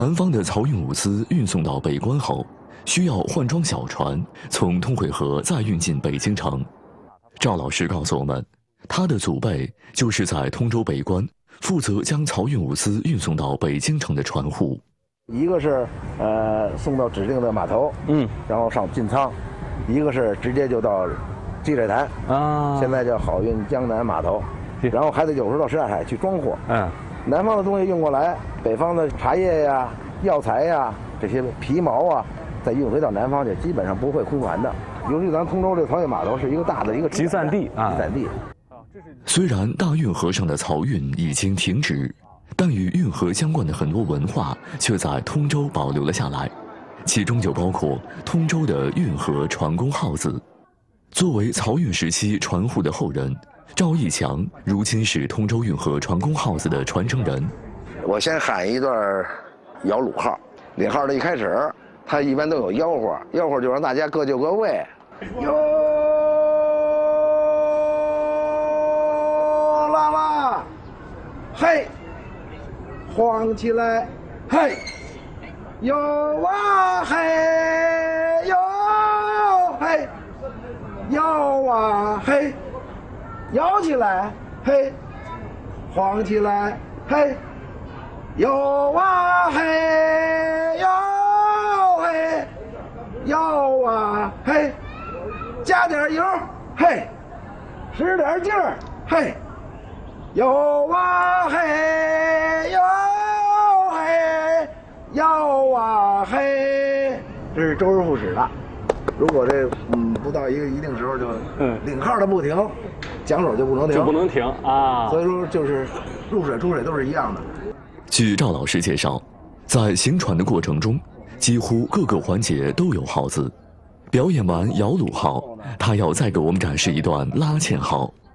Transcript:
南方的漕运物资运送到北关后，需要换装小船，从通惠河再运进北京城。赵老师告诉我们，他的祖辈就是在通州北关负责将漕运物资运送到北京城的船户。 一个是送到指定的码头，然后上进仓；一个是直接就到积水潭啊，现在叫好运江南码头，然后还得有时候到什刹海去装货。南方的东西运过来，北方的茶叶呀、药材呀、这些皮毛啊，再运回到南方去，基本上不会空船的。尤其咱通州这个漕运码头是一个大的一个集散地啊， 集散地。 虽然大运河上的漕运已经停止，但与运河相关的很多文化却在通州保留了下来，其中就包括通州的运河船工号子。作为漕运时期船户的后人，赵义强如今是通州运河船工号子的传承人。 我先喊一段摇橹号，领号的一开始，他一般都有吆喝，吆喝就让大家各就各位。哟啦啦，嘿，晃起来，嘿，哟啊嘿，哟嘿，摇啊嘿，摇起来，嘿，晃起来，嘿，摇啊嘿，摇嘿，摇啊嘿，加点油，嘿，使点劲儿，嘿，摇啊嘿，摇嘿，摇啊嘿，这是周而复始的。如果这不到一定时候就领号的不停，桨手就不能停， 就不能停啊。 所以说就是入水出水都是一样的。 据赵老师介绍，在行船的过程中，几乎各个环节都有号子。表演完摇橹号，他要再给我们展示一段拉纤号。